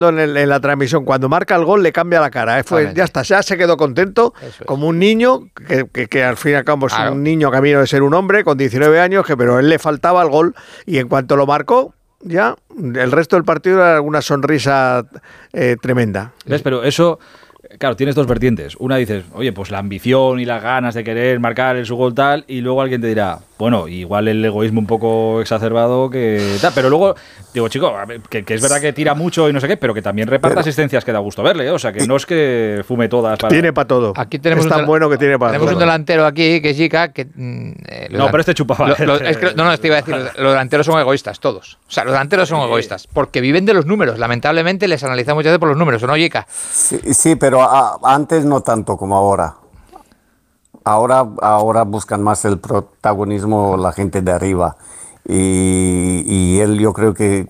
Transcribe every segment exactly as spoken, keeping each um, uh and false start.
En, el, en la transmisión, cuando marca el gol le cambia la cara, ¿eh? Fue, ya está, ya se quedó contento, es. como un niño que, que, que al fin y al cabo es claro. un niño camino de ser un hombre con diecinueve años, que pero él le faltaba el gol y en cuanto lo marcó ya el resto del partido era una sonrisa eh, tremenda. ¿Ves? Pero eso, claro, tienes dos vertientes. Una dices, oye, pues la ambición y las ganas de querer marcar en su gol tal, y luego alguien te dirá, bueno, igual el egoísmo un poco exacerbado que tal, pero luego digo, chico, que, que es verdad que tira mucho y no sé qué, pero que también reparte pero, asistencias que da gusto verle, ¿eh? O sea, que no es que fume todas. Para... Tiene para todo. Aquí tenemos es tan un, bueno que tiene para tenemos todo. un delantero aquí que es Jica, que... Eh, no, pero este chupaba. Lo, lo, es que, no, no, te iba a decir, los, los delanteros son egoístas, todos. O sea, los delanteros son egoístas, porque viven de los números. Lamentablemente les analizamos muchas veces por los números, ¿o no, Jica? Sí, sí, pero a, antes no tanto como ahora. Ahora, ahora buscan más el protagonismo la gente de arriba y, y él yo creo que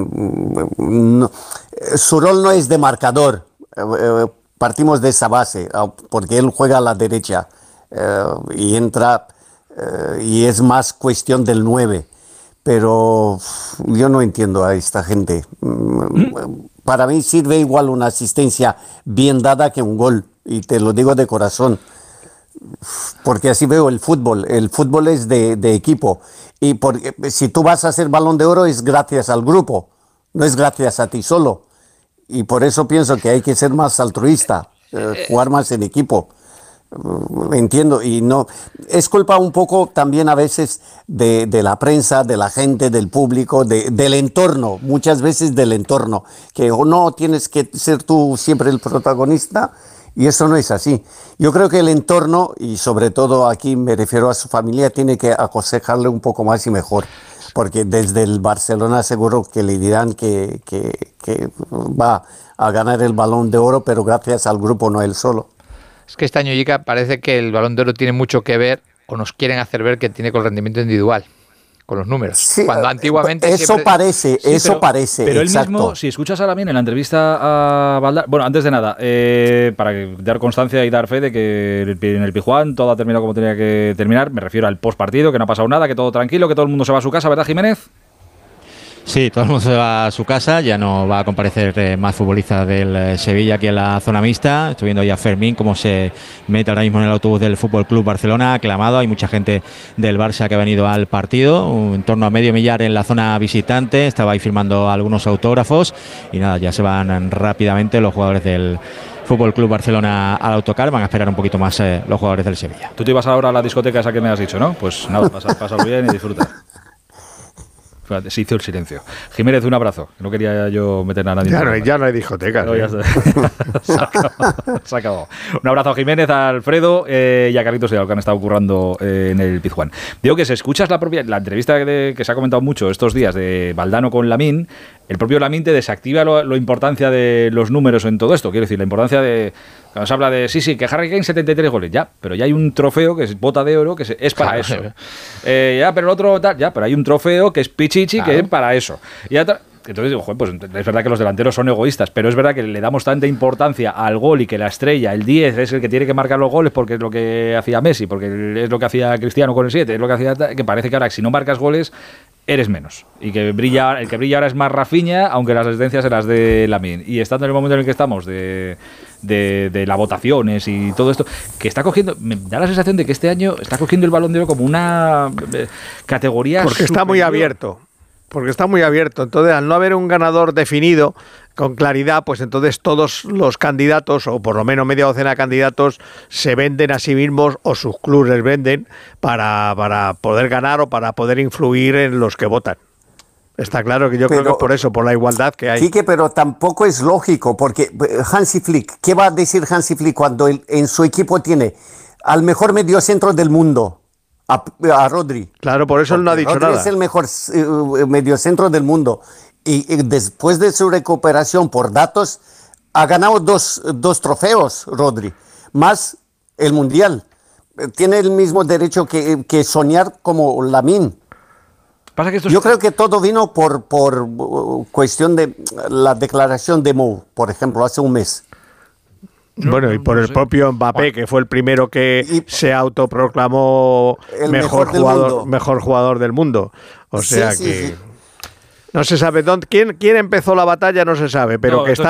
no, su rol no es de marcador, eh, partimos de esa base porque él juega a la derecha eh, y entra eh, y es más cuestión del nueve, pero yo no entiendo a esta gente. ¿Mm? Para mí sirve igual una asistencia bien dada que un gol y te lo digo de corazón. Porque así veo el fútbol, el fútbol es de, de equipo y por, si tú vas a hacer Balón de Oro es gracias al grupo, no es gracias a ti solo y por eso pienso que hay que ser más altruista, eh, jugar más en equipo, uh, entiendo y no, es culpa un poco también a veces de, de la prensa, de la gente, del público, de, del entorno, muchas veces del entorno, que o no tienes que ser tú siempre el protagonista. Y eso no es así. Yo creo que el entorno, y sobre todo aquí me refiero a su familia, tiene que aconsejarle un poco más y mejor. Porque desde el Barcelona seguro que le dirán que, que, que va a ganar el Balón de Oro, pero gracias al grupo, no él solo. Es que este año, Jica, parece que el Balón de Oro tiene mucho que ver, o nos quieren hacer ver que tiene con el rendimiento individual. Con los números. Sí, cuando antiguamente eso siempre... parece, sí, eso pero, parece. Pero exacto. él mismo, si escuchas a Lamine en la entrevista a Valdano, bueno, antes de nada, eh, para dar constancia y dar fe de que en el Pizjuán todo ha terminado como tenía que terminar, me refiero al postpartido, que no ha pasado nada, que todo tranquilo, que todo el mundo se va a su casa, ¿verdad, Jiménez? Sí, todo el mundo se va a su casa, ya no va a comparecer eh, más futbolistas del eh, Sevilla aquí en la zona mixta. Estoy viendo ya a Fermín cómo se mete ahora mismo en el autobús del Fútbol Club Barcelona, aclamado. Hay mucha gente del Barça que ha venido al partido, en torno a medio millar en la zona visitante. Estaba ahí firmando algunos autógrafos y nada, ya se van rápidamente los jugadores del Fútbol Club Barcelona al autocar. Van a esperar un poquito más eh, los jugadores del Sevilla. Tú te ibas ahora a la discoteca esa que me has dicho, ¿no? Pues nada, pasa, pasa bien y disfruta. Se hizo el silencio. Jiménez, un abrazo. No quería yo meter a nadie. Ya, no hay, ya no hay discotecas. No, ¿eh? Se ha acabado. Se ha acabado. Un abrazo a Jiménez, a Alfredo eh, y a Carlitos, que han estado currando eh, en el Pizjuán. Digo que si escuchas la propia la entrevista de, que se ha comentado mucho estos días de Valdano con Lamine, el propio Lamine te desactiva la lo importancia de los números en todo esto. Quiero decir, la importancia de... Cuando se habla de, sí, sí, que Harry Kane setenta y tres goles, ya, pero ya hay un trofeo que es bota de oro, que es para eso. Eh, ya, pero el otro, tal, ya, pero hay un trofeo que es Pichichi, claro, que es para eso. Y ya, entonces digo, joder, pues es verdad que los delanteros son egoístas, pero es verdad que le damos tanta importancia al gol y que la estrella, el diez, es el que tiene que marcar los goles porque es lo que hacía Messi, porque es lo que hacía Cristiano con el siete, es lo que hacía, que parece que ahora si no marcas goles eres menos, y que brilla, el que brilla ahora es más Rafinha, aunque las asistencias se las de Lamine. Y estando en el momento en el que estamos de, de, de las votaciones y todo esto, que está cogiendo, me da la sensación de que este año está cogiendo el Balón de Oro como una eh, categoría porque superior. Está muy abierto, porque está muy abierto. Entonces, al no haber un ganador definido con claridad, pues entonces todos los candidatos, o por lo menos media docena de candidatos, se venden a sí mismos o sus clubes les venden para, para poder ganar o para poder influir en los que votan. Está claro que yo pero, creo que es por eso, por la igualdad que hay. Sí, que pero tampoco es lógico, porque Hansi Flick, ¿qué va a decir Hansi Flick cuando él, en su equipo tiene al mejor mediocentro del mundo? A, a Rodri. Claro, por eso él no ha dicho Rodri nada. Es el mejor uh, mediocentro del mundo. Y, y después de su recuperación por datos, ha ganado dos, dos trofeos, Rodri, más el Mundial. Tiene el mismo derecho que, que soñar como Lamine. Pasa que esto Yo es... creo que todo vino por, por uh, cuestión de la declaración de Mou, por ejemplo, hace un mes. No, bueno, no, y por no el sé. propio Mbappé, bueno, que fue el primero que y, se autoproclamó el mejor, mejor jugador, mejor jugador del mundo. O sea sí, que... Sí, sí. No se sabe dónde, quién, quién empezó la batalla, no se sabe, pero no, que está